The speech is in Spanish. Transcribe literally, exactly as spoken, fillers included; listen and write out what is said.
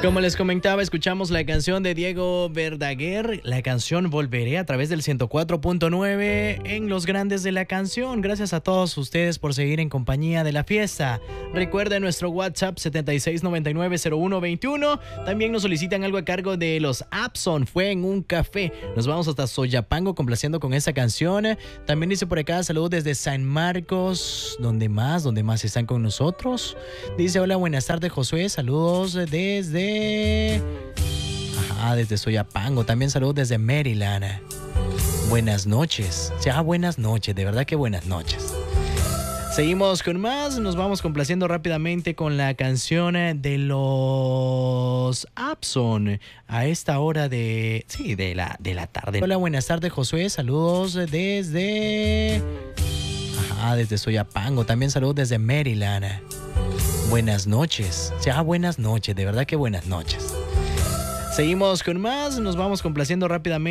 Como les comentaba, escuchamos la canción de Diego Verdaguer, la canción Volveré a través del ciento cuatro punto nueve en Los Grandes de la Canción. Gracias a todos ustedes por seguir en compañía de la fiesta. Recuerden nuestro WhatsApp setenta y seis noventa y nueve cero uno veintiuno. También nos solicitan algo a cargo de los Abson, Fue en un café. Nos vamos hasta Soyapango complaciendo con esa canción. También dice por acá, saludos desde San Marcos. ¿Dónde más? ¿Dónde más están con nosotros? Dice, hola, buenas tardes, Josué. Saludos desde... Ajá, desde Soyapango. También saludos desde Maryland. Buenas noches. Ya, buenas noches. De verdad que buenas noches. Seguimos con más. Nos vamos complaciendo rápidamente con la canción de los Abson a esta hora de... Sí, de la, de la tarde. Hola, buenas tardes, Josué. Saludos desde... Ajá, desde Soyapango. También saludos desde Maryland. Buenas noches. Ya, buenas noches. De verdad que buenas noches. Seguimos con más. Nos vamos complaciendo rápidamente.